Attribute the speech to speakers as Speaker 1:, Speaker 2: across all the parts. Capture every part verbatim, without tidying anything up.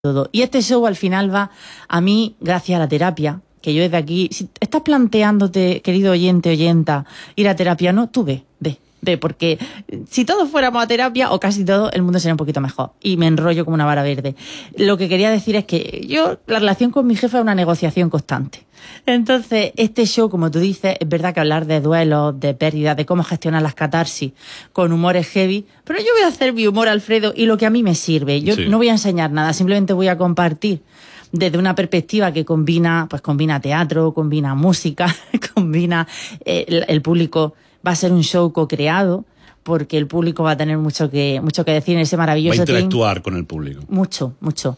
Speaker 1: todo. Y este show al final va a mí, gracias a la terapia, que yo desde aquí, si estás planteándote, querido oyente, oyenta, ir a terapia, no, tú ve, ve, ve, porque si todos fuéramos a terapia, o casi todo, el mundo sería un poquito mejor. Y me enrollo como una vara verde. Lo que quería decir es que yo, la relación con mi jefa es una negociación constante. Entonces, este show, como tú dices, es verdad que hablar de duelos, de pérdidas, de cómo gestionar las catarsis con humor es heavy, pero yo voy a hacer mi humor, Alfredo, y lo que a mí me sirve. Yo sí. no voy a enseñar nada, simplemente voy a compartir desde una perspectiva que combina, pues combina teatro, combina música, combina eh, el, el público. Va a ser un show co-creado, porque el público va a tener mucho que mucho que decir en ese maravilloso
Speaker 2: Va a interactuar
Speaker 1: team.
Speaker 2: con el público.
Speaker 1: Mucho, mucho.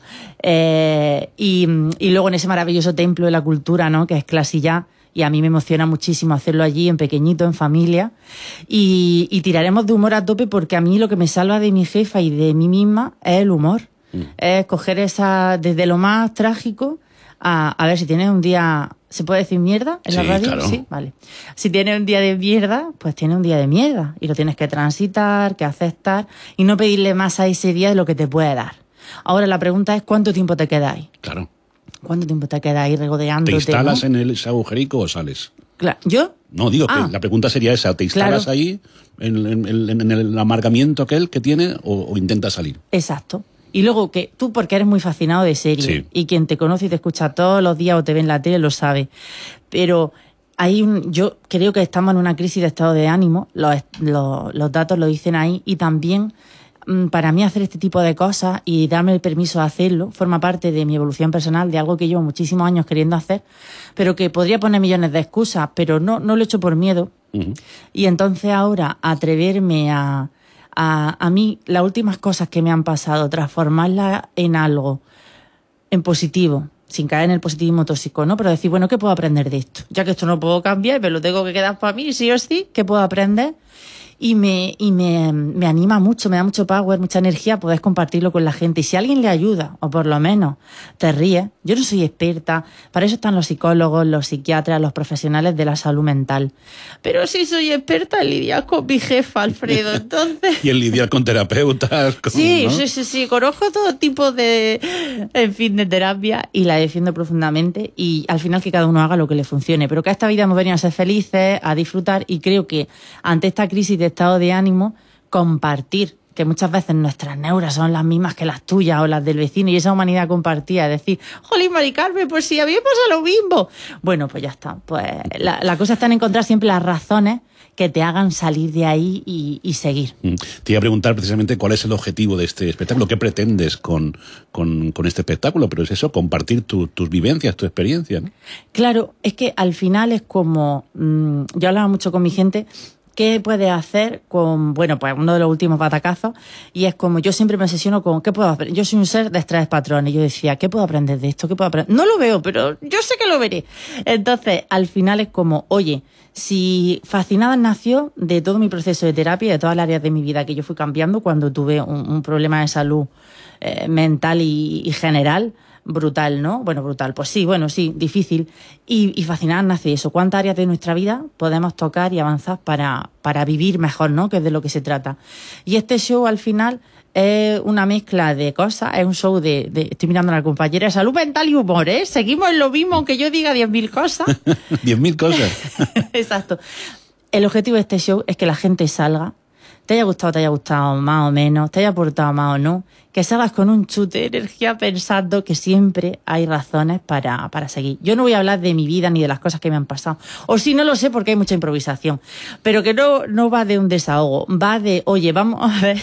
Speaker 1: Eh, y, y luego en ese maravilloso templo de la cultura, ¿no?, que es Clasillá, y a mí me emociona muchísimo hacerlo allí, en pequeñito, en familia. Y, y tiraremos de humor a tope, porque a mí lo que me salva de mi jefa y de mí misma es el humor. Mm. Es coger esa, desde lo más trágico, a, a ver, si tienes un día... ¿Se puede decir mierda en
Speaker 2: sí,
Speaker 1: la radio?
Speaker 2: Claro.
Speaker 1: Sí, vale. Si tienes un día de mierda, pues tienes un día de mierda. Y lo tienes que transitar, que aceptar, y no pedirle más a ese día de lo que te puede dar. Ahora la pregunta es, ¿cuánto tiempo te quedáis?
Speaker 2: Claro.
Speaker 1: ¿Cuánto tiempo te quedáis regodeándote?
Speaker 2: ¿Te instalas, ¿no?, en el, ese agujerico o sales?
Speaker 1: Claro. ¿Yo?
Speaker 2: No, digo
Speaker 1: ah.
Speaker 2: que la pregunta sería esa. ¿Te instalas claro. ahí en, en, en, en el amargamiento aquel que tiene o, o intentas salir?
Speaker 1: Exacto. Y luego que tú, porque eres muy fascinado de series,
Speaker 2: sí.
Speaker 1: y quien te conoce y te escucha todos los días o te ve en la tele lo sabe, pero hay un, yo creo que estamos en una crisis de estado de ánimo, los, los, los datos lo dicen ahí, y también para mí hacer este tipo de cosas y darme el permiso de hacerlo forma parte de mi evolución personal, de algo que llevo muchísimos años queriendo hacer, pero que podría poner millones de excusas, pero no, no lo he hecho por miedo. Uh-huh. Y entonces ahora atreverme a... A, a mí, las últimas cosas que me han pasado, transformarlas en algo, en positivo, sin caer en el positivismo tóxico, ¿no? Pero decir, bueno, ¿qué puedo aprender de esto? Ya que esto no puedo cambiar, me lo tengo que quedar para mí, sí o sí, ¿qué puedo aprender? Y me, y me, me anima mucho, me da mucho power, mucha energía poder compartirlo con la gente. Y si alguien le ayuda, o por lo menos te ríes, yo no soy experta, para eso están los psicólogos, los psiquiatras, los profesionales de la salud mental. Pero sí soy experta en lidiar con mi jefa, Alfredo, entonces...
Speaker 2: y en lidiar con terapeutas. Con,
Speaker 1: sí,
Speaker 2: ¿no?
Speaker 1: sí, sí, sí, conozco todo tipo de, en fin, de terapia, y la defiendo profundamente, y al final que cada uno haga lo que le funcione. Pero que a esta vida hemos venido a ser felices, a disfrutar, y creo que ante esta crisis de estado de ánimo, compartir, que muchas veces nuestras neuras son las mismas que las tuyas o las del vecino, y esa humanidad compartida, decir, jolín, Mari Carmen, pues si a mí me pasa lo mismo. Bueno, pues ya está. Pues la, la cosa está en encontrar siempre las razones que te hagan salir de ahí y, y seguir.
Speaker 2: Te iba a preguntar precisamente cuál es el objetivo de este espectáculo, qué pretendes con, con, con este espectáculo, pero es eso, compartir tu, tus vivencias, tu experiencia, ¿no?
Speaker 1: Claro, es que al final es como, mmm, yo hablaba mucho con mi gente, ¿qué puedes hacer con, bueno, pues uno de los últimos batacazos? Y es como, yo siempre me obsesiono con, ¿qué puedo aprender? Yo soy un ser de estrés patrones. Yo decía, ¿qué puedo aprender de esto? ¿Qué puedo aprender? No lo veo, pero yo sé que lo veré. Entonces, al final es como, oye, si Fascinadas nació de todo mi proceso de terapia, de todas las áreas de mi vida que yo fui cambiando cuando tuve un, un problema de salud eh, mental y, y general, brutal, ¿no? Bueno, brutal, pues sí, bueno, sí, difícil. Y, y Fascinadas nace eso. ¿Cuántas áreas de nuestra vida podemos tocar y avanzar para, para vivir mejor, ¿no? Que es de lo que se trata. Y este show, al final, es una mezcla de cosas, es un show de... de estoy mirando a la compañera, salud mental y humor, ¿eh? Seguimos en lo mismo, aunque yo diga diez mil cosas.
Speaker 2: diez mil cosas.
Speaker 1: Exacto. El objetivo de este show es que la gente salga, te haya gustado, te haya gustado más o menos, te haya aportado más o no, que salgas con un chute de energía pensando que siempre hay razones para, para seguir. Yo no voy a hablar de mi vida ni de las cosas que me han pasado, o si no lo sé porque hay mucha improvisación, pero que no, no va de un desahogo, va de, oye, vamos a ver...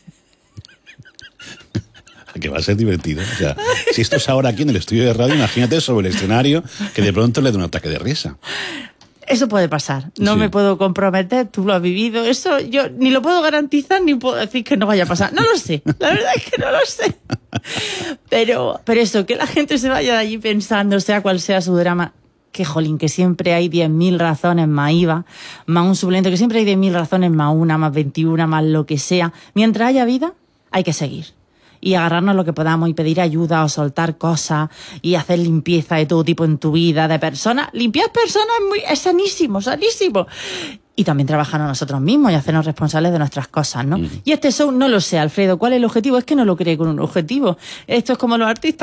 Speaker 2: que va a ser divertido. O sea, si esto es ahora aquí en el estudio de radio, imagínate sobre el escenario que de pronto le da un ataque de risa.
Speaker 1: Eso puede pasar. No
Speaker 2: sí.
Speaker 1: me puedo comprometer, tú lo has vivido. Eso yo ni lo puedo garantizar ni puedo decir que no vaya a pasar. No lo sé. La verdad es que no lo sé. Pero, pero eso, que la gente se vaya de allí pensando, sea cual sea su drama, que jolín, que siempre hay diez mil razones más I V A, más un suplente, que siempre hay diez mil razones más una, más veintiuna, más lo que sea. Mientras haya vida, hay que seguir. Y agarrarnos lo que podamos y pedir ayuda o soltar cosas y hacer limpieza de todo tipo en tu vida, de personas. Limpiar personas es, muy, es sanísimo, sanísimo. y también trabajarnos nosotros mismos y hacernos responsables de nuestras cosas, ¿no?
Speaker 2: Uh-huh.
Speaker 1: Y este show no lo sé, Alfredo, ¿cuál es el objetivo? Es que no lo cree con un objetivo. Esto es como los artistas.